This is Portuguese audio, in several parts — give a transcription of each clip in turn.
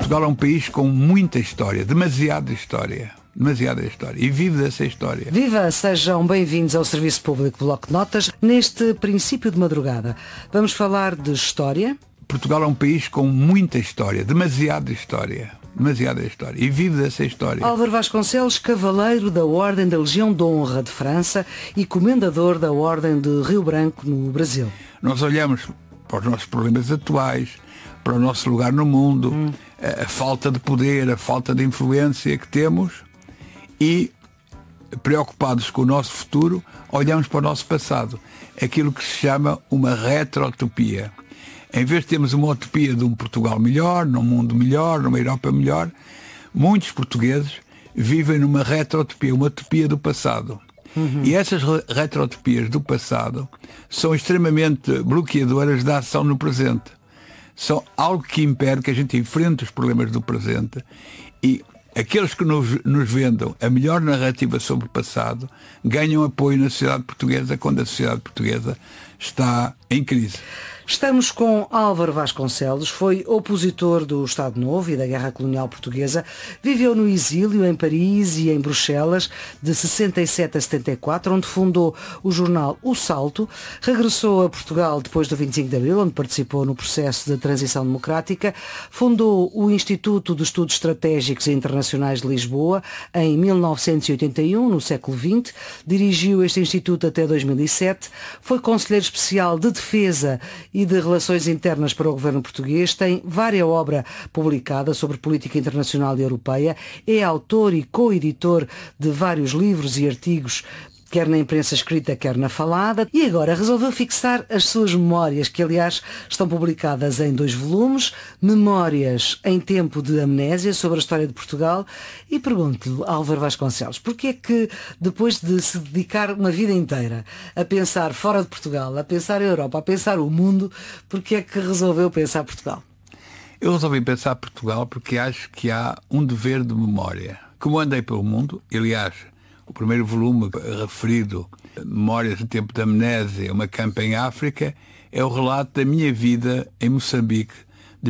Portugal é um país com muita história, demasiada história, e vive dessa história. Viva! Sejam bem-vindos ao Serviço Público Bloco de Notas. Neste princípio de madrugada, vamos falar de história. Portugal é um país com muita história, demasiada história, e vive dessa história. Álvaro Vasconcelos, cavaleiro da Ordem da Legião de Honra de França e comendador da Ordem de Rio Branco, no Brasil. Nós olhamos para os nossos problemas atuais, para o nosso lugar no mundo, a falta de poder, a falta de influência que temos e, preocupados com o nosso futuro, olhamos para o nosso passado. Aquilo que se chama uma retrotopia. Em vez de termos uma utopia de um Portugal melhor, num mundo melhor, numa Europa melhor, muitos portugueses vivem numa retrotopia, uma utopia do passado. E essas retrotopias do passado são extremamente bloqueadoras da ação no presente. São algo que impede que a gente enfrente os problemas do presente e aqueles que nos vendam a melhor narrativa sobre o passado ganham apoio na sociedade portuguesa quando a sociedade portuguesa está em crise. Estamos com Álvaro Vasconcelos, foi opositor do Estado Novo e da Guerra Colonial Portuguesa, viveu no exílio em Paris e em Bruxelas de 67 a 74, onde fundou o jornal O Salto, regressou a Portugal depois do 25 de Abril, onde participou no processo de transição democrática, fundou o Instituto de Estudos Estratégicos e Internacionais de Lisboa em 1981, no século XX, dirigiu este instituto até 2007, foi conselheiro especial de Defesa e de Relações Internas para o governo português, tem várias obras publicadas sobre política internacional e europeia, é autor e co-editor de vários livros e artigos, quer na imprensa escrita, quer na falada, e agora resolveu fixar as suas memórias, que aliás estão publicadas em 2 volumes, Memórias em Tempo de Amnésia, sobre a história de Portugal, e pergunto-lhe, Álvaro Vasconcelos, porquê é que depois de se dedicar uma vida inteira a pensar fora de Portugal, a pensar a Europa, a pensar o mundo, porquê é que resolveu pensar Portugal? Eu resolvi pensar Portugal porque acho que há um dever de memória. Como andei pelo mundo, aliás, o primeiro volume referido, Memórias em Tempo de Amnésia, uma campa em África, é o relato da minha vida em Moçambique, de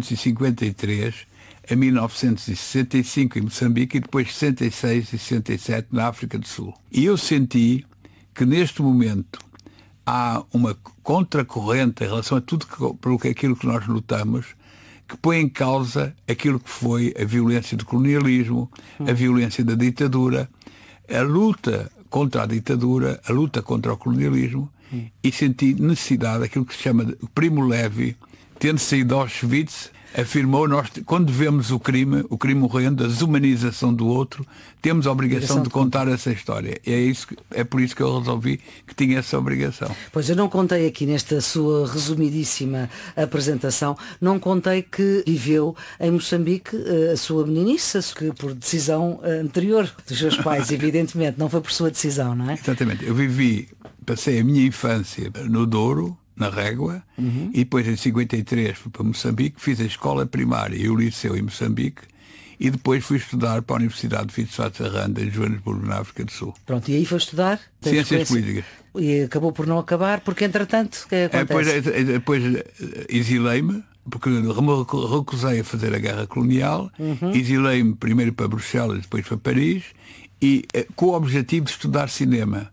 1953 a 1965 em Moçambique e depois 66 e 67 na África do Sul. E eu senti que neste momento há uma contracorrente em relação a tudo aquilo que nós lutamos, que põe em causa aquilo que foi a violência do colonialismo, a violência da ditadura, a luta contra a ditadura, a luta contra o colonialismo, e senti necessidade, aquilo que se chama de Primo Levi, tendo saído de Auschwitz, afirmou, nós, quando vemos o crime horrendo, a desumanização do outro, temos a obrigação de contar essa história. É por isso que eu resolvi que tinha essa obrigação. Pois eu não contei aqui nesta sua resumidíssima apresentação, não contei que viveu em Moçambique a sua meninice, que por decisão anterior dos seus pais, evidentemente, não foi por sua decisão, não é? Exatamente. Eu passei a minha infância no Douro, na Régua, e depois em 53 fui para Moçambique, fiz a escola primária e o liceu em Moçambique, e depois fui estudar para a Universidade de Witwatersrand, em Joanesburgo, na África do Sul. Pronto, e aí foi estudar? Ciências Políticas. E acabou por não acabar, porque entretanto, o que acontece? Depois exilei-me, porque me recusei a fazer a guerra colonial, exilei-me primeiro para Bruxelas, depois para Paris, e com o objetivo de estudar cinema.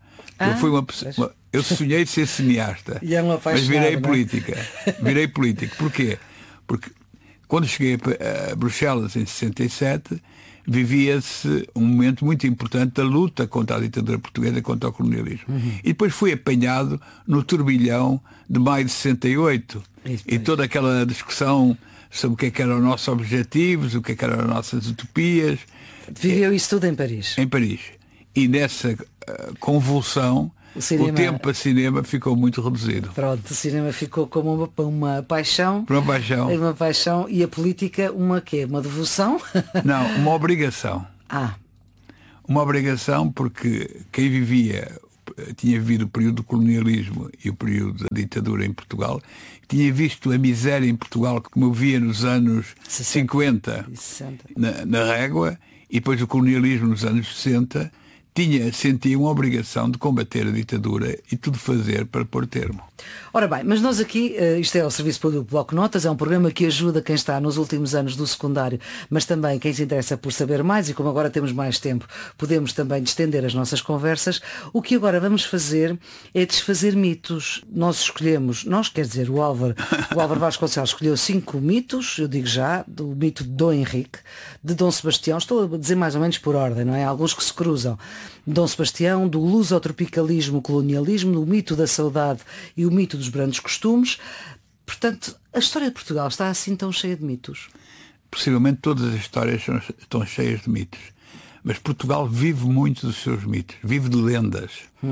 Eu sonhei de ser cineasta, mas virei política. Virei político. Porquê? Porque quando cheguei a Bruxelas em 67, vivia-se um momento muito importante da luta contra a ditadura portuguesa, contra o colonialismo. E depois fui apanhado no turbilhão de maio de 68. E toda aquela discussão sobre o que eram os nossos objetivos, o que eram as nossas utopias. Viveu isso tudo em Paris? Em Paris. E nessa convulsão, o tempo para cinema ficou muito reduzido. Pronto, o cinema ficou como uma paixão. Uma paixão. Uma paixão. E a política, uma quê? Uma devoção? Não, uma obrigação. Uma obrigação porque quem tinha vivido o período do colonialismo e o período da ditadura em Portugal, tinha visto a miséria em Portugal que eu via nos anos 50 na Régua, e depois o colonialismo nos anos 60, sentia uma obrigação de combater a ditadura e tudo fazer para pôr termo. Ora bem, mas nós aqui, isto é o Serviço Público Bloco Notas, é um programa que ajuda quem está nos últimos anos do secundário, mas também quem se interessa por saber mais, e como agora temos mais tempo, podemos também estender as nossas conversas. O que agora vamos fazer é desfazer mitos. Quer dizer, o Álvaro Vasconcelos escolheu 5 mitos, eu digo já, do mito de Dom Henrique, de Dom Sebastião, estou a dizer mais ou menos por ordem, não é? Alguns que se cruzam. Dom Sebastião, do lusotropicalismo, colonialismo, do mito da saudade e o mito dos brandos costumes. Portanto, a história de Portugal está assim tão cheia de mitos? Possivelmente todas as histórias estão cheias de mitos. Mas Portugal vive muito dos seus mitos, vive de lendas.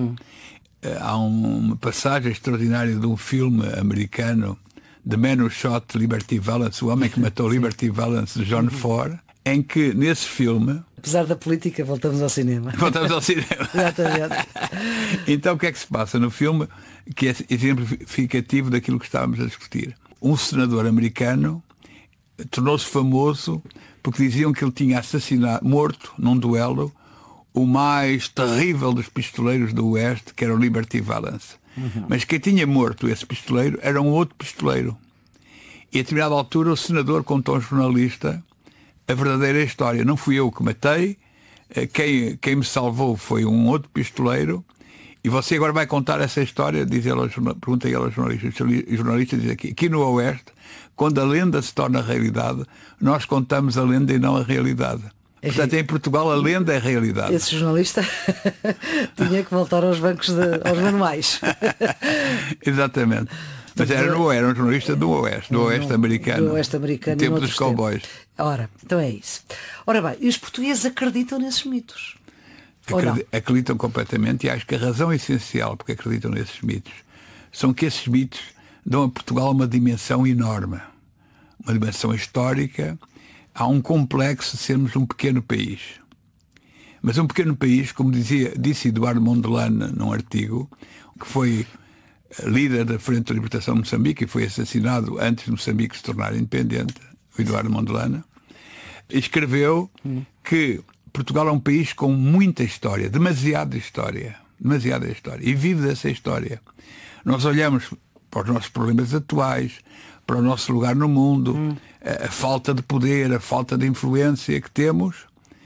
Há uma passagem extraordinária de um filme americano, The Man Who Shot Liberty Valance, o homem que matou Liberty Valance, de John Ford, em que nesse filme... Apesar da política, voltamos ao cinema. Voltamos ao cinema. Exatamente. Então o que é que se passa no filme que é exemplificativo daquilo que estávamos a discutir? Um senador americano tornou-se famoso porque diziam que ele tinha morto num duelo o mais terrível dos pistoleiros do Oeste, que era o Liberty Valance. Mas quem tinha morto esse pistoleiro era um outro pistoleiro. E a determinada altura o senador contou ao jornalista a verdadeira história. Não fui eu que matei, quem me salvou foi um outro pistoleiro, e você agora vai contar essa história, pergunta ele ao jornalista. O jornalista diz aqui no Oeste, quando a lenda se torna realidade, nós contamos a lenda e não a realidade. Portanto, em Portugal a lenda é a realidade. Esse jornalista tinha que voltar aos bancos, aos manuais. Exatamente. Mas era um jornalista do Oeste americano. Do Oeste americano. Tempo dos cowboys. Ora, então é isso. Ora bem, e os portugueses acreditam nesses mitos? Acreditam completamente, e acho que a razão essencial porque acreditam nesses mitos são que esses mitos dão a Portugal uma dimensão enorme. Uma dimensão histórica. Há um complexo de sermos um pequeno país. Mas um pequeno país, como disse Eduardo Mondlane num artigo, que foi líder da Frente de Libertação de Moçambique e foi assassinado antes de Moçambique se tornar independente, o Eduardo Mondlane, escreveu que Portugal é um país com muita história, demasiada história, e vive dessa história. Nós olhamos para os nossos problemas atuais, para o nosso lugar no mundo, a falta de poder, a falta de influência que temos,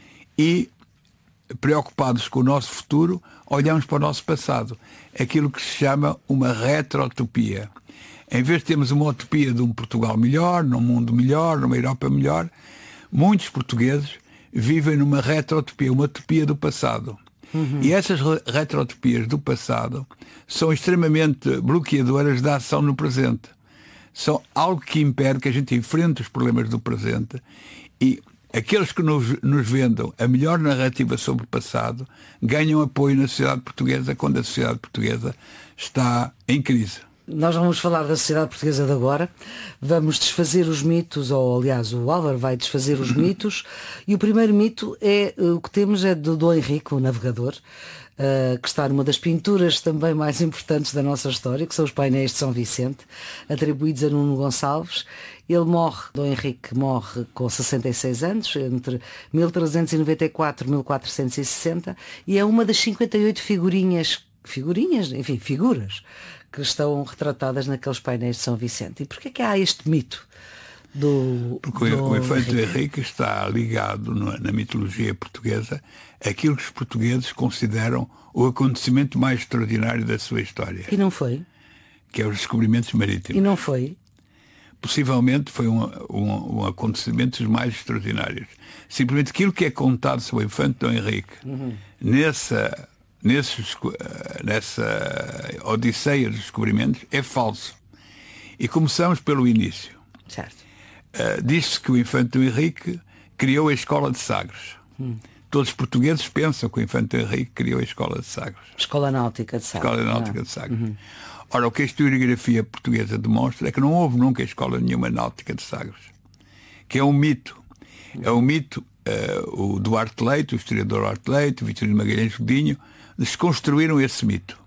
e preocupados com o nosso futuro, olhamos para o nosso passado. Aquilo que se chama uma retrotopia. Em vez de termos uma utopia de um Portugal melhor, num mundo melhor, numa Europa melhor, muitos portugueses vivem numa retrotopia, uma utopia do passado. E essas retrotopias do passado são extremamente bloqueadoras da ação no presente. São algo que impede que a gente enfrente os problemas do presente, e aqueles que nos vendam a melhor narrativa sobre o passado ganham apoio na sociedade portuguesa quando a sociedade portuguesa está em crise. Nós vamos falar da sociedade portuguesa de agora, vamos desfazer os mitos, ou aliás o Álvaro vai desfazer os mitos, e o primeiro mito o que temos é do Dom Henrique, o navegador, que está numa das pinturas também mais importantes da nossa história, que são os painéis de São Vicente, atribuídos a Nuno Gonçalves. Ele morre, Dom Henrique morre com 66 anos, entre 1394 e 1460, e é uma das 58 figuras que estão retratadas naqueles painéis de São Vicente. E porquê que há este mito Porque o Infante Henrique está ligado na mitologia portuguesa àquilo que os portugueses consideram o acontecimento mais extraordinário da sua história. E não foi? Que é os descobrimentos marítimos. E não foi? Possivelmente foi um acontecimento dos mais extraordinários. Simplesmente aquilo que é contado sobre o Infante Dom Henrique nessa odisseia dos descobrimentos é falso. E começamos pelo início. Certo. Diz-se que o Infante Dom Henrique criou a Escola de Sagres. Todos os portugueses pensam que o Infante Dom Henrique criou a Escola de Sagres. Escola Náutica de Sagres. Escola Náutica de Sagres. Ora, o que a historiografia portuguesa demonstra é que não houve nunca escola nenhuma náutica de Sagres. Que é um mito. É um mito. O Duarte Leite, o historiador Duarte Leite, o Vitorino Magalhães Godinho, desconstruíram esse mito.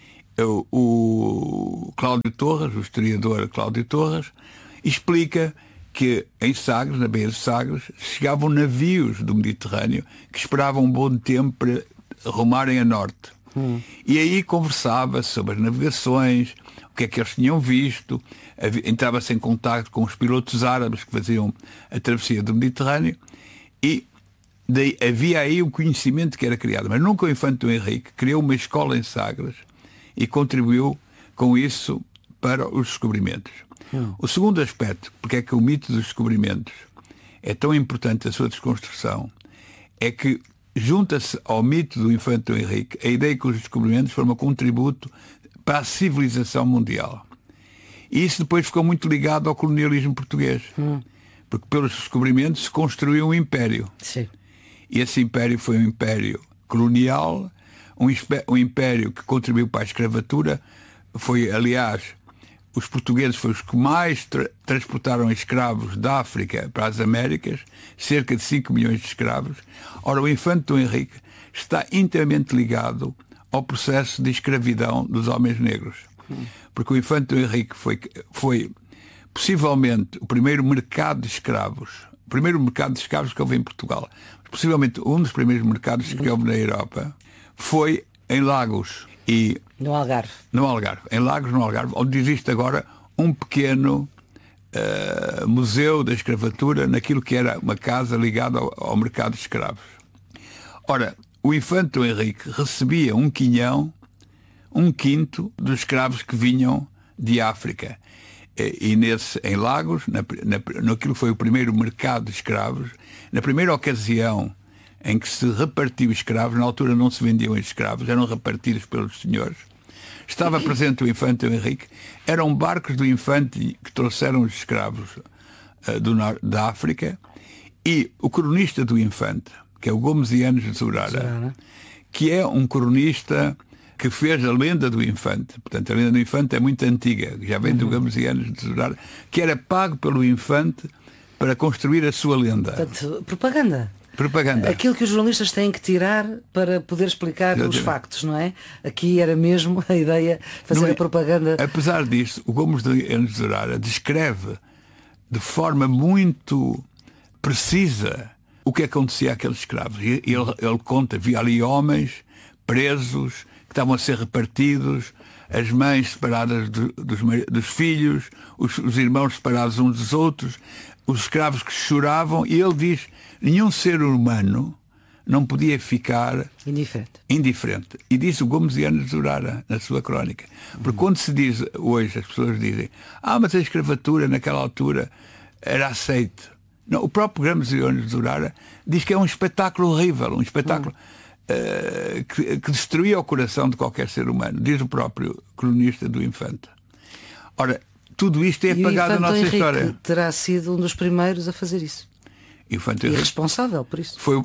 O Cláudio Torres, o historiador Cláudio Torres, explica que em Sagres, na Baía de Sagres, chegavam navios do Mediterrâneo que esperavam um bom tempo para rumarem a norte. E aí conversava-se sobre as navegações, o que é que eles tinham visto, entrava-se em contacto com os pilotos árabes que faziam a travessia do Mediterrâneo, e daí havia aí um conhecimento que era criado. Mas nunca o infante Dom Henrique criou uma escola em Sagres e contribuiu com isso para os descobrimentos. O segundo aspecto, porque é que o mito dos descobrimentos é tão importante a sua desconstrução, é que junta-se ao mito do infante Dom Henrique a ideia que os descobrimentos foram um contributo para a civilização mundial. E isso depois ficou muito ligado ao colonialismo português. Porque pelos descobrimentos se construiu um império. Sim. E esse império foi um império colonial, um império que contribuiu para a escravatura. Foi, aliás, os portugueses foram os que mais transportaram escravos da África para as Américas, cerca de 5 milhões de escravos. Ora, o infante Dom Henrique está inteiramente ligado ao processo de escravidão dos homens negros. Porque o infante Dom Henrique foi possivelmente o primeiro mercado de escravos, o primeiro mercado de escravos que houve em Portugal, possivelmente um dos primeiros mercados que houve na Europa, foi em Lagos. E no Algarve. No Algarve, em Lagos, no Algarve, onde existe agora um pequeno museu da escravatura, naquilo que era uma casa ligada ao mercado de escravos. Ora, o infante Dom Henrique recebia um quinto dos escravos que vinham de África. E em Lagos, naquilo que foi o primeiro mercado de escravos, na primeira ocasião em que se repartiu escravos, na altura não se vendiam escravos, eram repartidos pelos senhores, estava presente o infante Dom Henrique, eram barcos do infante que trouxeram os escravos da África, e o cronista do infante, que é o Gomesiano de Zurara, que é um cronista que fez a lenda do infante. Portanto, a lenda do infante é muito antiga, já vem do Gomesiano de Zurara, que era pago pelo infante para construir a sua lenda. Portanto, propaganda. Propaganda. Aquilo que os jornalistas têm que tirar para poder explicar os factos, não é? Aqui era mesmo a ideia fazer a propaganda. Apesar disso, o Gomes de Zurara descreve de forma muito precisa o que acontecia àqueles escravos. E ele conta, havia ali homens presos que estavam a ser repartidos, as mães separadas dos filhos, os irmãos separados uns dos outros, os escravos que choravam, e ele diz: nenhum ser humano não podia ficar indiferente. E disse o Gomesiano de Zurara na sua crónica. Porque quando se diz hoje, as pessoas dizem: mas a escravatura naquela altura era aceite. Não, o próprio Gomesiano de Zurara diz que é um espetáculo horrível, um espetáculo que destruía o coração de qualquer ser humano, diz o próprio cronista do infante. Ora, tudo isto é apagado da nossa história. Terá sido um dos primeiros a fazer isso. E responsável por isso. Foi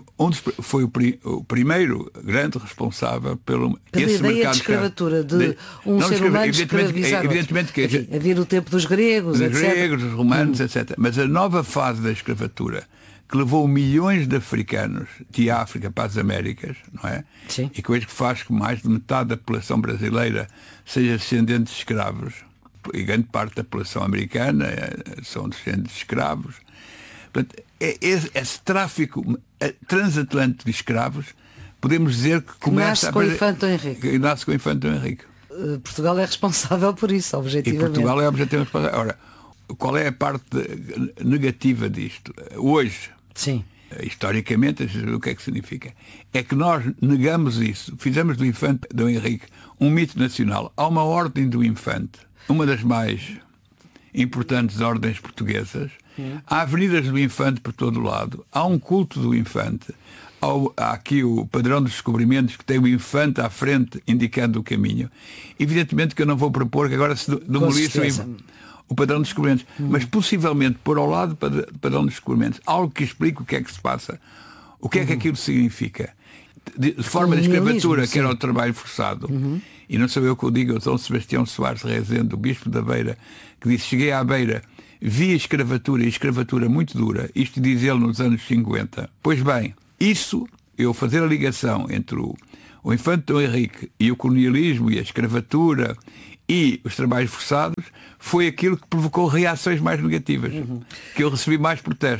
o primeiro grande responsável pela esse ideia mercado de escravatura, de um ser humano escravizado. Evidentemente que havia no tempo dos gregos, etc. Dos gregos, dos romanos, etc. Mas a nova fase da escravatura, que levou milhões de africanos de África para as Américas, não é? Sim. E que hoje faz que mais de metade da população brasileira seja descendente de escravos, e grande parte da população americana são descendentes de escravos. Portanto, esse tráfico transatlântico de escravos, podemos dizer que começa nasce com o infante Dom Henrique. Que nasce com o infante Dom Henrique. Portugal é responsável por isso, objetivamente. E Portugal é objetivamente responsável. Ora, qual é a parte negativa disto? Hoje, sim, historicamente, o que é que significa? É que nós negamos isso, fizemos do infante Dom Henrique um mito nacional. Há uma ordem do infante, uma das mais importantes ordens portuguesas. Há avenidas do infante por todo o lado, há um culto do infante, há aqui o padrão dos descobrimentos, que tem o infante à frente indicando o caminho. Evidentemente que eu não vou propor que agora se demolisse o padrão dos descobrimentos, mas possivelmente pôr ao lado o padrão dos descobrimentos algo que explique o que é que se passa, o que é que aquilo significa, de forma de escravatura, que era o trabalho forçado. E não sou eu que o digo, é o Dom Sebastião Soares Rezende, o bispo da Beira, que disse: cheguei à Beira, vi a escravatura, e escravatura muito dura. Isto diz ele nos anos 50. Pois bem, isso, eu fazer a ligação entre o infante Dom Henrique e o colonialismo e a escravatura e os trabalhos forçados, foi aquilo que provocou reações mais negativas, que eu recebi mais protestos.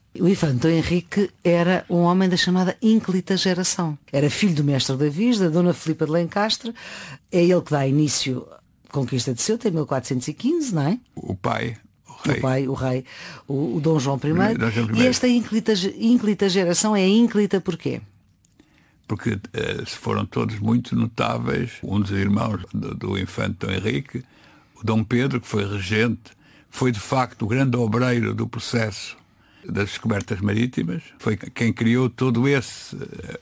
O infante Dom Henrique era um homem da chamada ínclita geração. Era filho do mestre Davis, da dona Filipa de Lencastre. É ele que dá início à conquista de Ceuta em 1415, não é? O pai, o rei, o Dom João I. E esta ínclita geração é ínclita porquê? Porque foram todos muito notáveis. Um dos irmãos do infante Dom Henrique, o Dom Pedro, que foi regente, foi de facto o grande obreiro do processo das descobertas marítimas, foi quem criou todo esse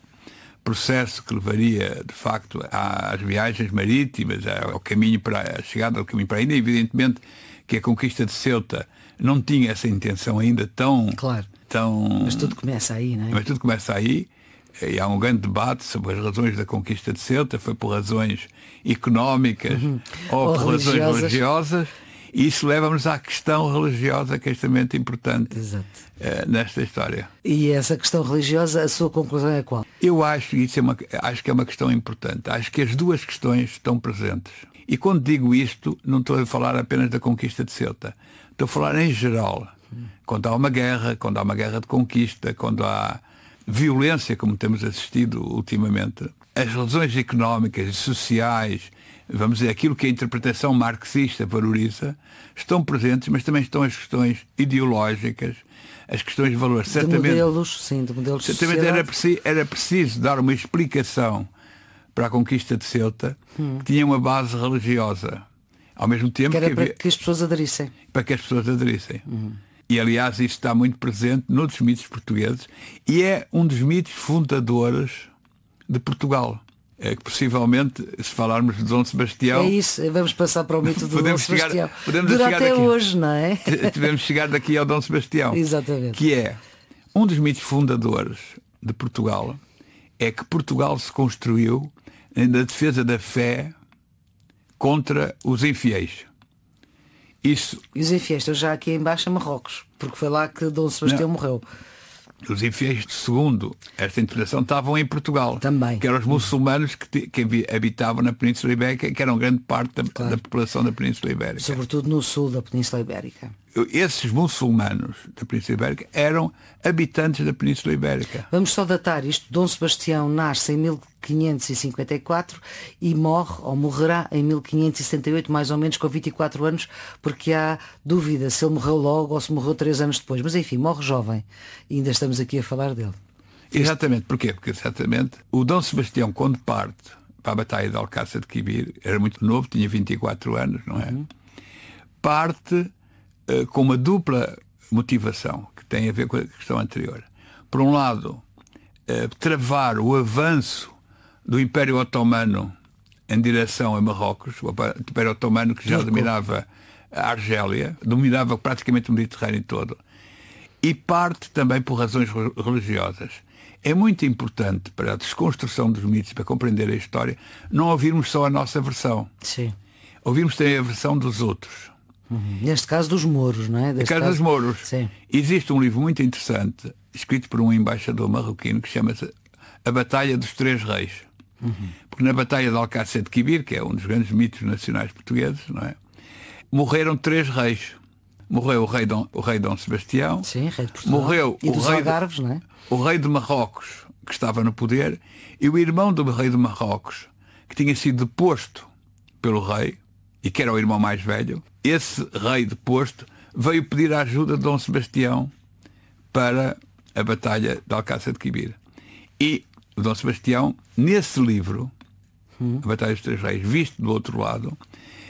processo que levaria de facto às viagens marítimas, ao caminho para a chegada ao caminho para a Índia. Evidentemente que a conquista de Ceuta não tinha essa intenção ainda tão... Claro, mas tudo começa aí, não é? Mas tudo começa aí, e há um grande debate sobre as razões da conquista de Ceuta. Foi por razões económicas ou por razões religiosas. E isso leva-nos à questão religiosa, que é extremamente importante nesta história. E essa questão religiosa, a sua conclusão é qual? Eu acho que é uma questão importante. Acho que as duas questões estão presentes. E quando digo isto, não estou a falar apenas da conquista de Ceuta. Estou a falar em geral. Quando há uma guerra de conquista, quando há violência, como temos assistido ultimamente, as razões económicas e sociais, vamos dizer, aquilo que a interpretação marxista valoriza, estão presentes, mas também estão as questões ideológicas, as questões de valores. De modelos certamente era preciso dar uma explicação para a conquista de Ceuta, que tinha uma base religiosa. Ao mesmo tempo que era para que as pessoas aderissem. Para que as pessoas aderissem. E, aliás, isso está muito presente noutros mitos portugueses e é um dos mitos fundadores de Portugal. É que possivelmente, se falarmos de Dom Sebastião... É isso, vamos passar para o mito do Dom Sebastião. Dura até hoje, não é? Devemos chegar daqui ao Dom Sebastião. Exatamente. Que é um dos mitos fundadores de Portugal, é que Portugal se construiu na defesa da fé contra os infiéis. Isso... E os infiéis estão já aqui em baixo a Marrocos, porque foi lá que Dom Sebastião morreu. Os infiéis, segundo esta interpretação, estavam em Portugal. Também. Que eram os muçulmanos que habitavam na Península Ibérica, que eram grande parte da população da Península Ibérica. Sobretudo no sul da Península Ibérica. Esses muçulmanos da Península Ibérica eram habitantes da Península Ibérica. Vamos só datar isto. Dom Sebastião nasce em 1554 e morrerá em 1578, mais ou menos com 24 anos, porque há dúvida se ele morreu logo ou se morreu 3 anos depois. Mas enfim, morre jovem. E ainda estamos aqui a falar dele. Exatamente. Porquê? Porque exatamente o Dom Sebastião, quando parte para a Batalha de Alcácer de Quibir, era muito novo, tinha 24 anos, não é? Parte com uma dupla motivação que tem a ver com a questão anterior. Por um lado, travar o avanço do Império Otomano em direção a Marrocos, o Império Otomano que já dominava a Argélia, dominava praticamente o Mediterrâneo todo, e parte também por razões religiosas. É muito importante para a desconstrução dos mitos, para compreender a história, não ouvirmos só a nossa versão. Sim. Ouvirmos também a versão dos outros. Neste caso dos mouros, não é? No caso dos mouros. Sim. Existe um livro muito interessante, escrito por um embaixador marroquino, que chama-se A Batalha dos Três Reis. Porque na Batalha de Alcácer de Quibir, que é um dos grandes mitos nacionais portugueses, não é? Morreram 3 reis. Morreu o rei Dom Sebastião. Sim, rei de Portugal. Morreu e dos Algarves, não é? O rei de Marrocos, que estava no poder, e o irmão do rei de Marrocos, que tinha sido deposto pelo rei, e que era o irmão mais velho. Esse rei deposto veio pedir a ajuda de Dom Sebastião para a Batalha de Alcácer de Quibir. E o Dom Sebastião, nesse livro, A Batalha dos Três Reis, visto do outro lado,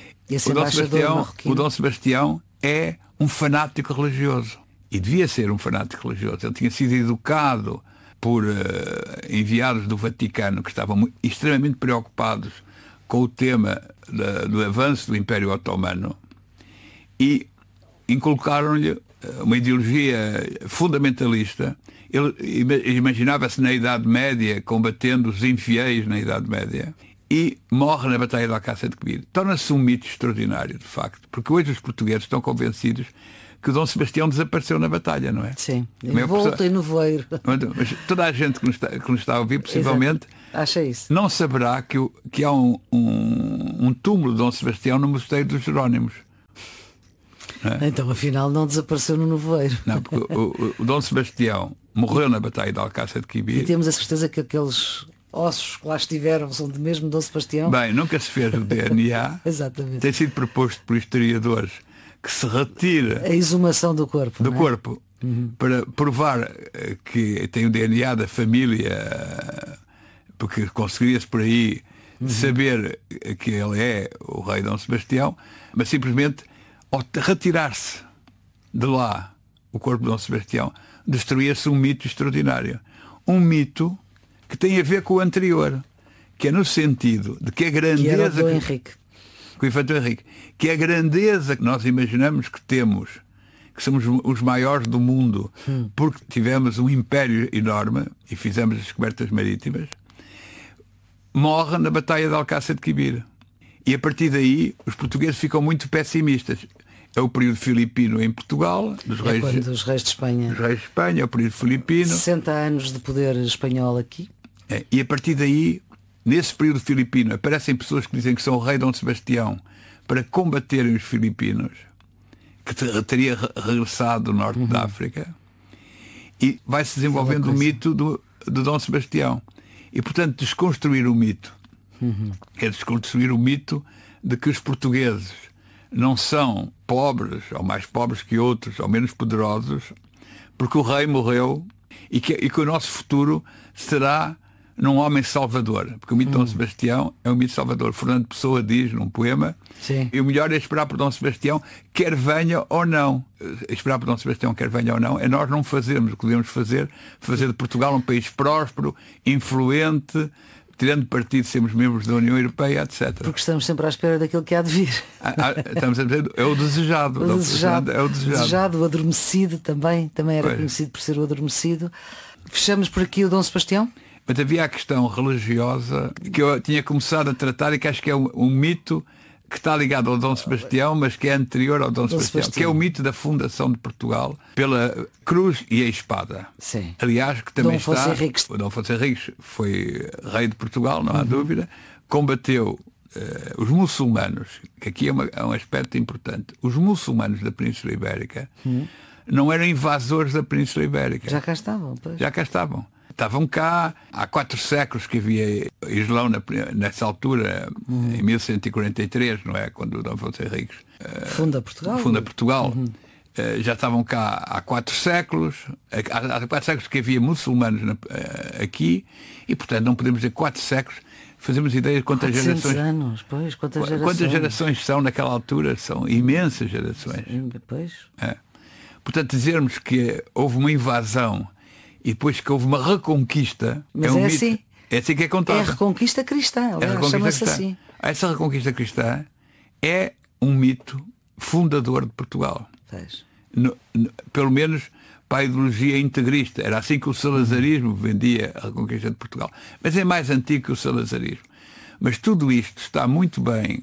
o Dom Sebastião é um fanático religioso. E devia ser um fanático religioso. Ele tinha sido educado por enviados do Vaticano que estavam extremamente preocupados com o tema do avanço do Império Otomano e inculcaram-lhe uma ideologia fundamentalista. Ele imaginava-se na Idade Média combatendo os infiéis na Idade Média e morre na Batalha de Alcácer de Quibir. Torna-se um mito extraordinário, de facto, porque hoje os portugueses estão convencidos que o Dom Sebastião desapareceu na batalha, não é? Sim, volta e no voeiro. Mas toda a gente que nos está a ouvir, possivelmente, acha isso. Não saberá que há um túmulo de Dom Sebastião no Mosteiro dos Jerónimos. Então afinal não desapareceu no nevoeiro. Não, porque o Dom Sebastião morreu na Batalha de Alcácer de Quibir. E temos a certeza que aqueles ossos que lá estiveram são do mesmo Dom Sebastião? Bem, nunca se fez o DNA. Exatamente. Tem sido proposto por historiadores que se retire a exumação do corpo. Do corpo. Para provar que tem o DNA da família, porque conseguiria-se por aí saber que ele é o rei Dom Sebastião, mas simplesmente ao retirar-se de lá o corpo de Dom Sebastião, destruía-se um mito extraordinário. Um mito que tem a ver com o anterior, que é no sentido de que a grandeza... Que era o Dom Henrique. Com o Infante Henrique. Que a grandeza que nós imaginamos que temos, que somos os maiores do mundo, porque tivemos um império enorme e fizemos as descobertas marítimas, morre na Batalha de Alcácer de Quibir. E a partir daí os portugueses ficam muito pessimistas. É o período filipino em Portugal, dos reis de Espanha. Os reis de Espanha, é o período filipino. 60 anos de poder espanhol aqui. E a partir daí, nesse período filipino, aparecem pessoas que dizem que são o rei Dom Sebastião para combaterem os filipinos, que teria regressado do norte da África, e vai-se desenvolvendo o mito de Dom Sebastião. E, portanto, desconstruir o mito é desconstruir o mito de que os portugueses não são pobres, ou mais pobres que outros, ou menos poderosos, porque o rei morreu e que o nosso futuro será num homem salvador, porque o mito de Dom Sebastião é um mito salvador. Fernando Pessoa diz num poema, e o melhor é esperar por Dom Sebastião, quer venha ou não. Esperar por Dom Sebastião, quer venha ou não, é nós não fazermos o que devemos fazer de Portugal um país próspero, influente, tirando partido de sermos membros da União Europeia, etc. Porque estamos sempre à espera daquilo que há de vir. Estamos a dizer, é o desejado. O desejado, é o desejado. O adormecido também era conhecido por ser o adormecido. Fechamos por aqui o Dom Sebastião? Mas havia a questão religiosa que eu tinha começado a tratar e que acho que é um mito que está ligado ao Dom Sebastião, mas que é anterior ao Dom Sebastião, que é o mito da fundação de Portugal pela cruz e a espada. Sim. Aliás, que também Dom Afonso Henriques. O Dom Afonso Henriques foi rei de Portugal, não há dúvida, combateu os muçulmanos, que aqui é um aspecto importante. Os muçulmanos da Península Ibérica não eram invasores da Península Ibérica. Já cá estavam, pois. Já cá estavam. Estavam cá há 4 séculos que havia Islão nessa altura, em 1143, não é? Quando o Dom Afonso Henriques funda Portugal. Já estavam cá há 4 séculos. Há 4 séculos que havia muçulmanos aqui e, portanto, não podemos dizer 4 séculos. Fazemos ideia de quantas gerações. Anos, pois, quantas gerações são naquela altura? São imensas gerações. Sim, depois. Portanto, dizermos que houve uma invasão e depois que houve uma reconquista. Mas um é mito. assim. É assim que é contado. É a reconquista cristã. Chama-se assim. Essa reconquista cristã é um mito fundador de Portugal. Pelo menos para a ideologia integrista. Era assim que o salazarismo vendia a reconquista de Portugal. Mas é mais antigo que o salazarismo. Mas tudo isto está muito bem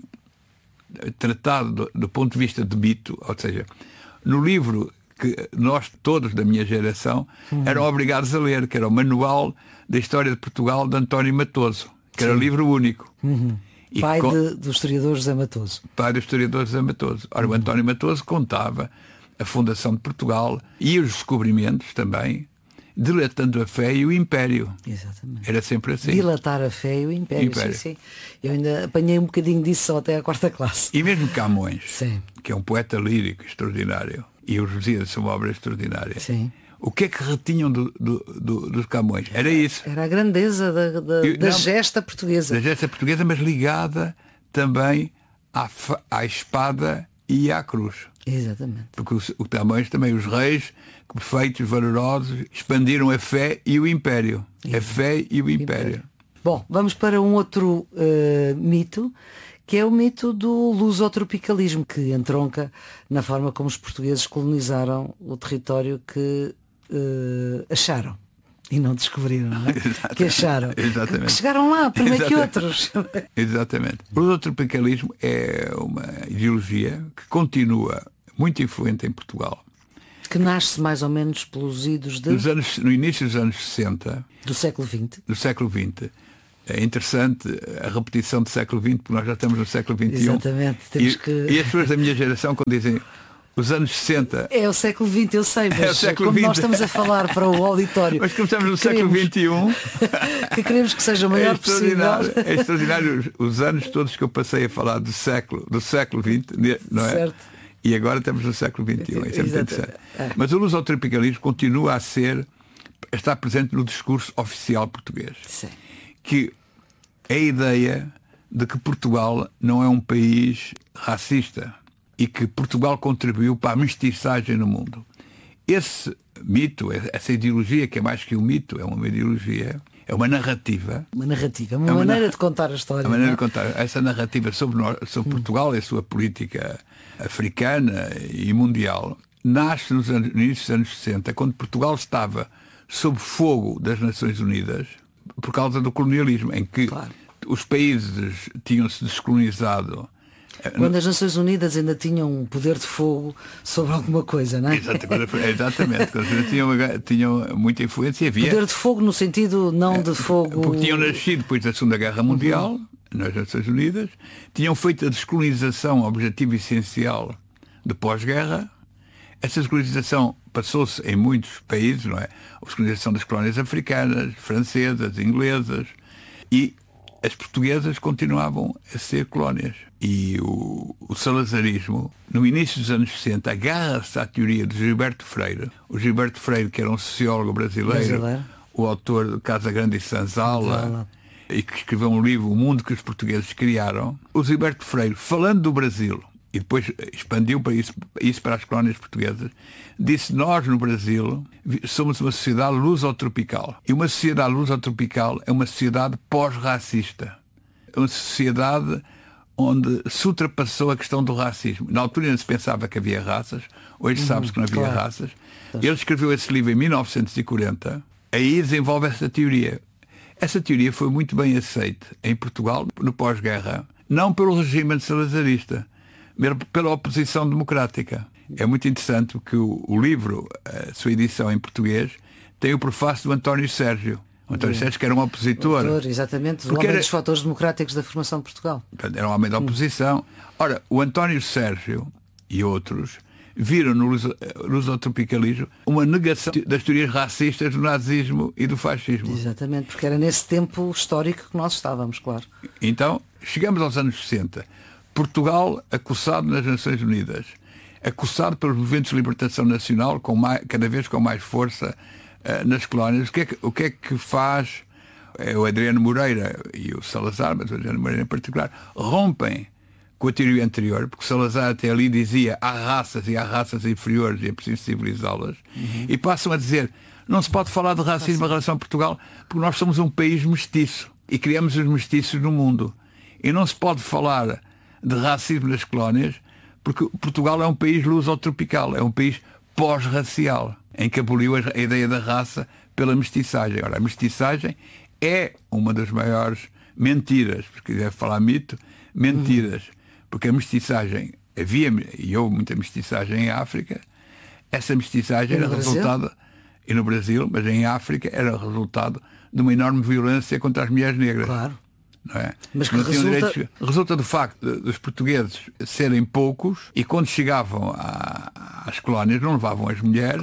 tratado do ponto de vista de mito, ou seja, no livro que nós todos da minha geração eram obrigados a ler, que era o Manual da História de Portugal de António Matoso, que era o livro único. Pai do historiador José Matoso. Pai do historiador José Matoso. Ora, o António Matoso contava a fundação de Portugal e os descobrimentos também, dilatando a fé e o império. Exatamente. Era sempre assim. Dilatar a fé e o império. Sim. Eu ainda apanhei um bocadinho disso só até à 4ª classe. E mesmo Camões, que é um poeta lírico extraordinário, e os Lusíadas são uma obra extraordinária. Sim. O que é que retinham dos Camões? Era isso. Era a grandeza da gesta portuguesa. Da gesta portuguesa, mas ligada também à espada e à cruz. Exatamente. Porque o Camões também, os reis, perfeitos, valorosos, expandiram a fé e o império. A fé e o império. Bom, vamos para um outro mito, que é o mito do lusotropicalismo, que entronca na forma como os portugueses colonizaram o território que acharam e não descobriram, não é? Que acharam. Exatamente. Que chegaram lá primeiro que outros. Exatamente. O lusotropicalismo é uma ideologia que continua muito influente em Portugal. Que nasce mais ou menos pelos idos no início dos anos 60. Do século XX. Do século XX. É interessante a repetição do século XX, porque nós já estamos no século XXI. Exatamente. E as pessoas da minha geração, quando dizem os anos 60. É o século XX, eu sei, mas século como XX. nós estamos a falar para o auditório. Mas começamos no século XXI. Que queremos que seja o maior possível. É extraordinário os anos todos que eu passei a falar do século XX, não é? Certo. E agora estamos no século XXI. Isso é muito interessante. É. Mas o lusotropicalismo continua a estar presente no discurso oficial português. Sim. Que é a ideia de que Portugal não é um país racista e que Portugal contribuiu para a mestiçagem no mundo. Esse mito, essa ideologia, que é mais que um mito, é uma ideologia, é uma narrativa. Uma narrativa, uma maneira de contar a história. A maneira de contar essa narrativa sobre Portugal e a sua política africana e mundial nasce no início dos anos 60, quando Portugal estava sob fogo das Nações Unidas por causa do colonialismo, em que os países tinham-se descolonizado. Quando as Nações Unidas ainda tinham um poder de fogo sobre alguma coisa, não é? Exatamente. Quando tinham muita influência. Havia poder de fogo no sentido não de fogo... Porque tinham nascido depois da Segunda Guerra Mundial, nas Nações Unidas, tinham feito a descolonização objetivo essencial de pós-guerra. Essa descolonização passou-se em muitos países, não é? A descolonização das colónias africanas, francesas, inglesas, e as portuguesas continuavam a ser colónias. E o salazarismo, no início dos anos 60, agarra-se à teoria de Gilberto Freire. O Gilberto Freire, que era um sociólogo brasileiro. O autor de Casa Grande e Senzala, e que escreveu um livro, O Mundo que os Portugueses Criaram. O Gilberto Freire, falando do Brasil, e depois expandiu para isso para as colónias portuguesas, disse: nós no Brasil somos uma sociedade lusotropical. E uma sociedade lusotropical é uma sociedade pós-racista. É uma sociedade onde se ultrapassou a questão do racismo. Na altura ainda se pensava que havia raças, hoje sabe-se que não havia raças. Ele escreveu esse livro em 1940, aí desenvolve essa teoria. Essa teoria foi muito bem aceita em Portugal, no pós-guerra, não pelo regime salazarista, mas pela oposição democrática. É muito interessante que o livro, a sua edição em português, tem o prefácio do António Sérgio. O António Sérgio, que era um opositor. Exatamente, o homem dos fatores democráticos da formação de Portugal. Era um homem da oposição. Ora, o António Sérgio e outros viram no lusotropicalismo uma negação das teorias racistas do nazismo e do fascismo. Exatamente, porque era nesse tempo histórico que nós estávamos, claro. Então, chegamos aos anos 60. Portugal acossado nas Nações Unidas, acossado pelos movimentos de libertação nacional, cada vez com mais força nas colónias. O que é que faz o Adriano Moreira e o Salazar, mas o Adriano Moreira em particular, rompem com a teoria anterior, porque Salazar até ali dizia há raças e há raças inferiores e é preciso civilizá-las, e passam a dizer não se pode falar de racismo em relação a Portugal porque nós somos um país mestiço e criamos os mestiços no mundo. E não se pode falar de racismo nas colónias porque Portugal é um país lusotropical, é um país pós-racial, em que aboliu a ideia da raça pela mestiçagem. Ora, a mestiçagem é uma das maiores mentiras, se quiser falar mito, mentiras. Porque a mestiçagem, houve muita mestiçagem em África, essa mestiçagem era resultado, e no Brasil, mas em África, era resultado de uma enorme violência contra as mulheres negras. Claro. Não é? Mas que resulta do facto dos portugueses serem poucos e quando chegavam às colónias não levavam as mulheres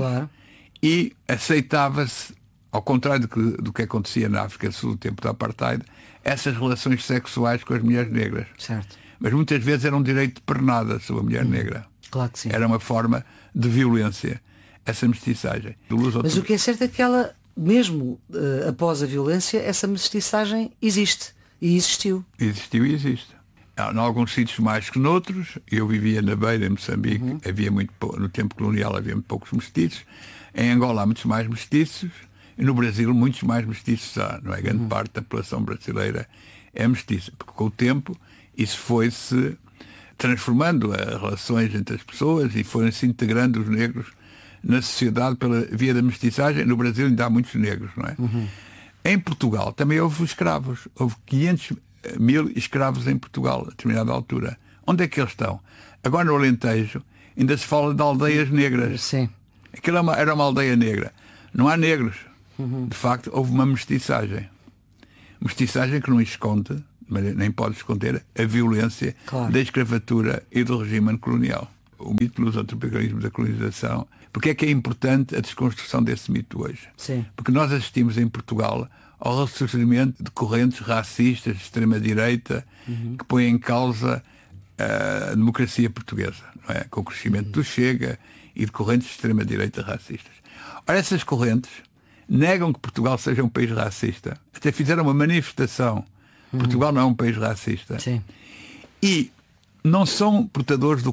e aceitava-se, ao contrário do que acontecia na África do Sul no tempo do Apartheid, essas relações sexuais com as mulheres negras. Certo. Mas muitas vezes era um direito de pernada sobre a mulher negra. Claro que sim. Era uma forma de violência, essa mestiçagem. Mas o que é certo é que ela, mesmo após a violência, essa mestiçagem existe. E existiu. Existiu e existe. Em alguns sítios mais que noutros. Eu vivia na Beira, em Moçambique. No tempo colonial havia muito poucos mestiços. Em Angola há muitos mais mestiços. E no Brasil muitos mais mestiços há. Não é? Grande parte da população brasileira é mestiça. Porque com o tempo isso foi-se transformando as relações entre as pessoas e foram-se integrando os negros na sociedade pela via da mestiçagem. No Brasil ainda há muitos negros, não é? Em Portugal também houve escravos. Houve 500 mil escravos em Portugal, a determinada altura. Onde é que eles estão? Agora no Alentejo ainda se fala de aldeias negras. Sim. Aquilo era uma aldeia negra. Não há negros. De facto, houve uma mestiçagem. Mestiçagem que não esconde, nem pode esconder, a violência da escravatura e do regime colonial. o mito do lusotropicalismo da colonização. Porque é importante a desconstrução desse mito hoje? Sim. Porque nós assistimos em Portugal ao ressurgimento de correntes racistas de extrema-direita que põem em causa a democracia portuguesa, não é? Com o crescimento do Chega e de correntes de extrema-direita racistas. Ora, essas correntes negam que Portugal seja um país racista. Até fizeram uma manifestação. Portugal não é um país racista. Sim. E não são portadores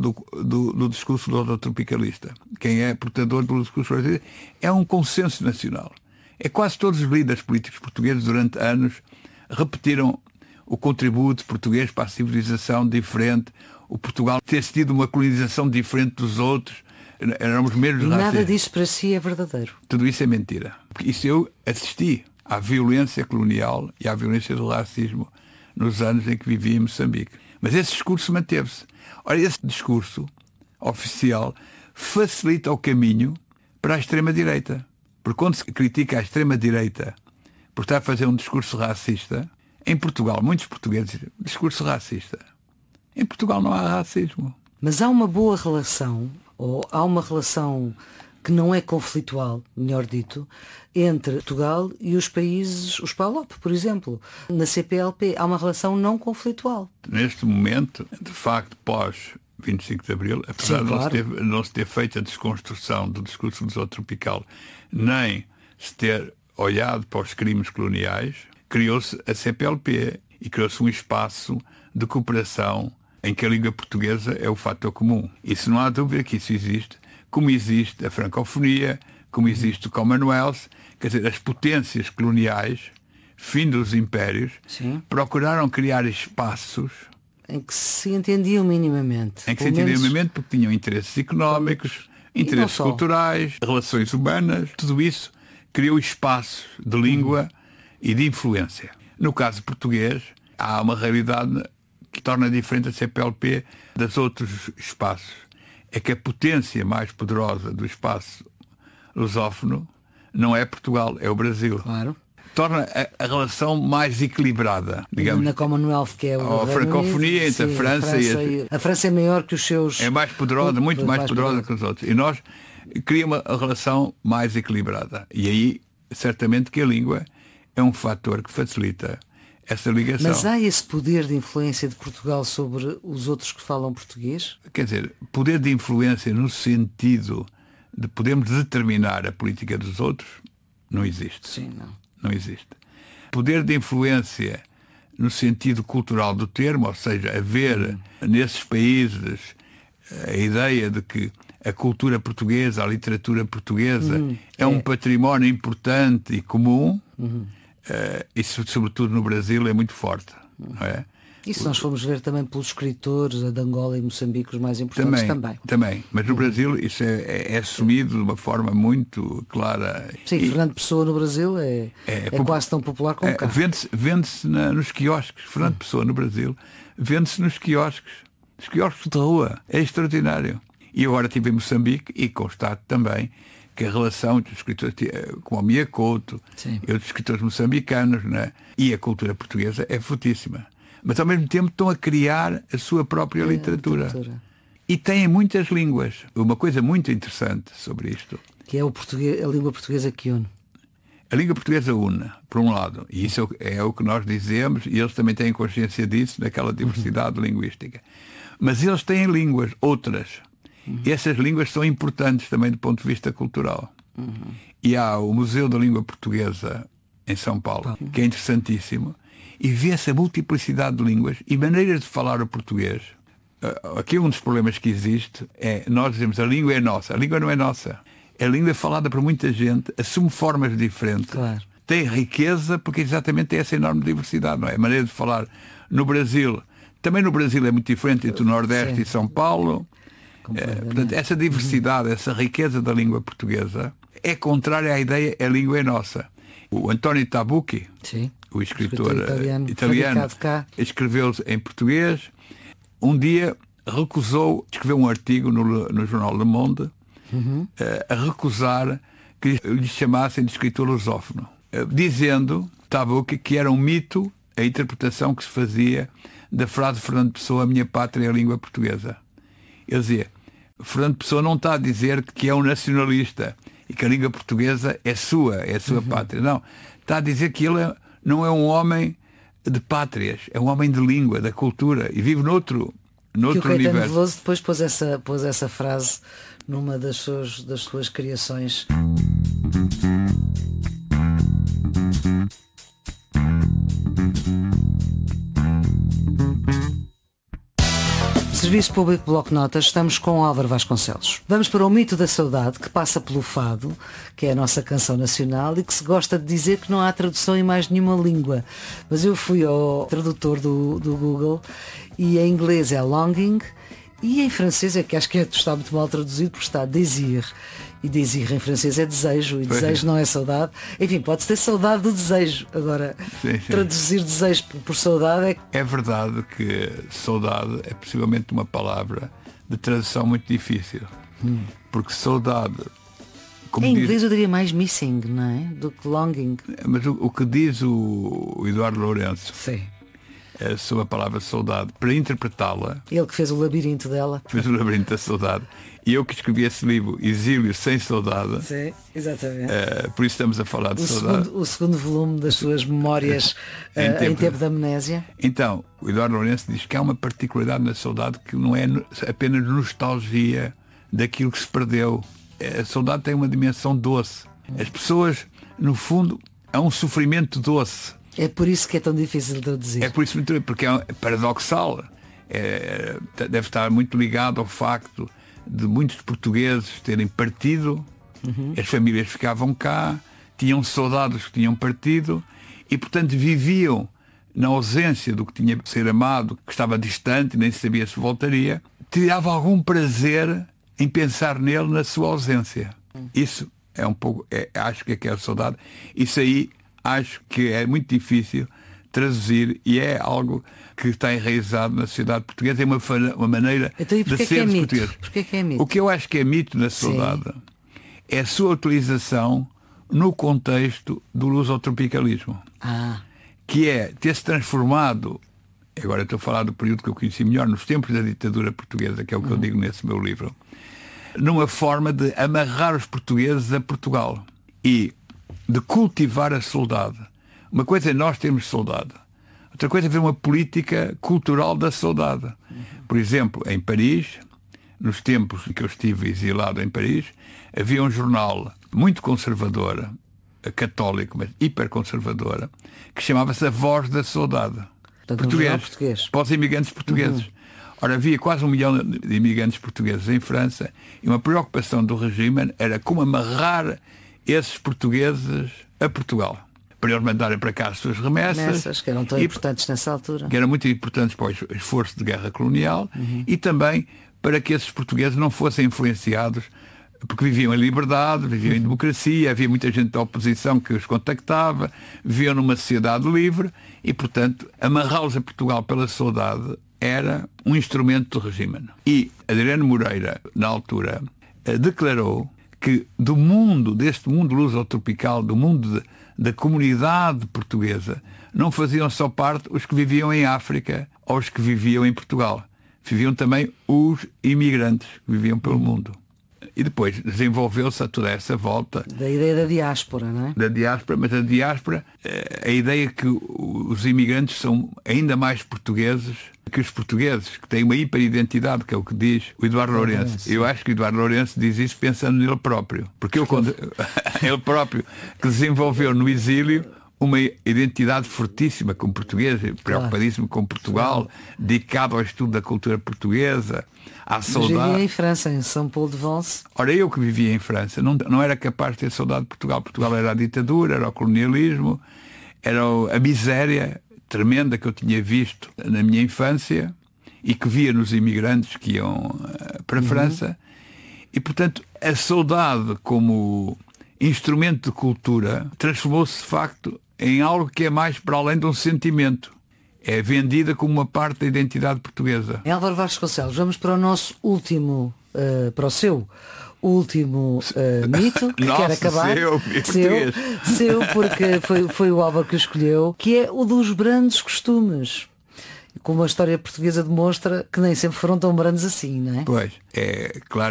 do discurso lusotropicalista. Quem é portador do discurso racista é um consenso nacional. É quase todos os líderes políticos portugueses durante anos repetiram o contributo português para a civilização diferente, o Portugal ter tido uma colonização diferente dos outros, éramos menos racistas. Nada disso para si é verdadeiro. Tudo isso é mentira. Porque isso eu assisti à violência colonial e à violência do racismo nos anos em que vivia em Moçambique. Mas esse discurso manteve-se. Ora, esse discurso oficial facilita o caminho para a extrema-direita. Porque quando se critica a extrema-direita por estar a fazer um discurso racista, em Portugal, muitos portugueses dizem, discurso racista. Em Portugal não há racismo. Mas há uma boa relação, ou há uma relação que não é conflitual, melhor dito, entre Portugal e os países, os PALOP, por exemplo. Na CPLP há uma relação não conflitual. Neste momento, de facto, pós 25 de Abril, apesar de não se ter feito a desconstrução do discurso lusotropical, nem se ter olhado para os crimes coloniais, criou-se a CPLP e criou-se um espaço de cooperação em que a língua portuguesa é o fator comum. Isso não há dúvida que isso existe, como existe a francofonia, como existe o Commonwealth. Quer dizer, as potências coloniais, fim dos impérios, Sim. procuraram criar espaços em que se entendiam minimamente. Em que se entendiam minimamente porque tinham interesses económicos, interesses culturais, relações humanas, tudo isso criou espaços de língua e de influência. No caso português, há uma realidade que torna diferente a CPLP dos outros espaços. É que a potência mais poderosa do espaço lusófono não é Portugal, é o Brasil. Claro. Torna a relação mais equilibrada, digamos. Na Commonwealth, que é a francofonia entre a França e a França é maior que os seus... É mais poderosa, muito mais poderosa que os outros. E nós criamos uma relação mais equilibrada. E aí, certamente que a língua é um fator que facilita essa ligação. Mas há esse poder de influência de Portugal sobre os outros que falam português? Quer dizer, poder de influência no sentido de podermos determinar a política dos outros, não existe. Sim, não existe. Poder de influência no sentido cultural do termo, ou seja, haver nesses países a ideia de que a cultura portuguesa, a literatura portuguesa é um património importante e comum, isso sobretudo no Brasil é muito forte. Não é? Isso nós fomos ver também pelos escritores de Angola e Moçambique, os mais importantes também. Mas no Brasil isso é assumido de uma forma muito clara. Sim, Fernando Pessoa no Brasil é quase tão popular como cá. Vende-se nos quiosques. Fernando Pessoa no Brasil vende-se nos quiosques de rua. É extraordinário. E agora estive em Moçambique e constato também que a relação entre os escritores como o Mia Couto e outros escritores moçambicanos, né, e a cultura portuguesa é fortíssima. Mas ao mesmo tempo estão a criar a sua própria literatura. E têm muitas línguas. Uma coisa muito interessante sobre isto. Que é a língua portuguesa que une. A língua portuguesa une, por um lado. E isso é o que nós dizemos, e eles também têm consciência disso, naquela diversidade linguística. Mas eles têm línguas, outras. E essas línguas são importantes também do ponto de vista cultural. E há o Museu da Língua Portuguesa em São Paulo, que é interessantíssimo. E vê-se a multiplicidade de línguas e maneiras de falar o português. Aqui um dos problemas que existe é, nós dizemos, a língua é nossa. A língua não é nossa. A língua é falada por muita gente, assume formas diferentes. Claro. Tem riqueza porque exatamente é essa enorme diversidade, não é? A maneira de falar no Brasil. Também no Brasil é muito diferente entre o Nordeste e São Paulo. Portanto, essa diversidade, essa riqueza da língua portuguesa é contrária à ideia a língua é nossa. O António Tabucchi, o escritor italiano escreveu em português. Um dia recusou escrever um artigo no jornal Le Monde a recusar que lhe chamassem de escritor lusófono, dizendo, Tabucchi, que era um mito a interpretação que se fazia da frase de Fernando Pessoa, a minha pátria é a língua portuguesa. Ele dizia, Fernando Pessoa não está a dizer que é um nacionalista e que a língua portuguesa é a sua pátria. Não. Está a dizer que ele não é um homem de pátrias, é um homem de língua, da cultura, e vive noutro que o Caetano universo. Veloso depois pôs essa frase numa das suas criações. Serviço Público Bloco Notas, estamos com Álvaro Vasconcelos. Vamos para o mito da saudade, que passa pelo fado, que é a nossa canção nacional, e que se gosta de dizer que não há tradução em mais nenhuma língua. Mas eu fui ao tradutor do Google e em inglês é longing e em francês é que acho que está muito mal traduzido porque está désir. E désir em francês é desejo, e desejo não é saudade. Enfim, pode-se ter saudade do desejo. Agora, sim. Traduzir desejo por saudade é verdade que saudade é possivelmente uma palavra de tradução muito difícil. Porque saudade... Em inglês eu diria mais missing, não é? Do que longing. Mas o que diz o Eduardo Lourenço, sim, sobre a palavra saudade, para interpretá-la... Ele que fez o labirinto dela. Fez o labirinto da saudade. E eu que escrevi esse livro, Exílio Sem Saudade. Sim, exatamente. Por isso estamos a falar de saudade. O segundo volume das suas memórias em tempo de amnésia. Então, o Eduardo Lourenço diz que há uma particularidade na saudade que não é apenas nostalgia daquilo que se perdeu. A saudade tem uma dimensão doce. As pessoas, no fundo, há um sofrimento doce. É por isso que é tão difícil de traduzir. É por isso porque é paradoxal. Deve estar muito ligado ao facto de muitos portugueses terem partido, as famílias ficavam cá, tinham saudades que tinham partido e, portanto, viviam na ausência do que tinha de ser amado, que estava distante, nem sabia se voltaria, tirava algum prazer em pensar nele na sua ausência. Isso é um pouco, acho que é a saudade. Isso aí acho que é muito difícil traduzir e é algo que está enraizado na sociedade portuguesa, é uma maneira então, de ser português. Porquê que é mito? O que eu acho que é mito na saudade é a sua utilização no contexto do lusotropicalismo, que é ter-se transformado, agora estou a falar do período que eu conheci melhor, nos tempos da ditadura portuguesa, que é o que eu digo nesse meu livro, numa forma de amarrar os portugueses a Portugal e de cultivar a saudade. Uma coisa é nós termos saudade, outra coisa é ver uma política cultural da saudade. Por exemplo, em Paris, nos tempos em que eu estive exilado em Paris, havia um jornal muito conservador, católico, mas hiperconservadora, que chamava-se A Voz da Saudade. Português. Para os imigrantes portugueses. Ora, havia quase 1 milhão de imigrantes portugueses em França e uma preocupação do regime era como amarrar esses portugueses a Portugal, para eles mandarem para cá as suas remessas, que eram tão importantes nessa altura. Que eram muito importantes para o esforço de guerra colonial e também para que esses portugueses não fossem influenciados, porque viviam em liberdade, viviam em democracia, havia muita gente da oposição que os contactava, viviam numa sociedade livre e, portanto, amarrá-los a Portugal pela saudade era um instrumento do regime. E Adriano Moreira, na altura, declarou que deste mundo lusotropical, do mundo da comunidade portuguesa, não faziam só parte os que viviam em África ou os que viviam em Portugal. Viviam também os imigrantes que viviam pelo mundo. E depois desenvolveu-se a toda essa volta. Da ideia da diáspora, não é? Da diáspora, mas a diáspora, a ideia que os imigrantes são ainda mais portugueses que os portugueses, que têm uma hiperidentidade, que é o que diz o Eduardo Lourenço. Eu acho que o Eduardo Lourenço diz isso pensando nele próprio. Porque ele próprio que desenvolveu no exílio uma identidade fortíssima como português, preocupadíssimo com Portugal, dedicado ao estudo da cultura portuguesa, à saudade. Mas vivia em França, em São Paulo de Vence. Ora, eu que vivia em França, não era capaz de ter saudade de Portugal. Portugal era a ditadura, era o colonialismo, era a miséria tremenda que eu tinha visto na minha infância e que via nos imigrantes que iam para a França. E, portanto, a saudade como instrumento de cultura transformou-se, de facto, em algo que é mais para além de um sentimento. É vendida como uma parte da identidade portuguesa. Álvaro Vasconcelos, vamos para o nosso último, para o seu último mito, que quer acabar. Seu, porque foi o Álvaro que o escolheu, que é o dos brandos costumes. Como a história portuguesa demonstra que nem sempre foram tão brandos assim, não é? Pois, é claro.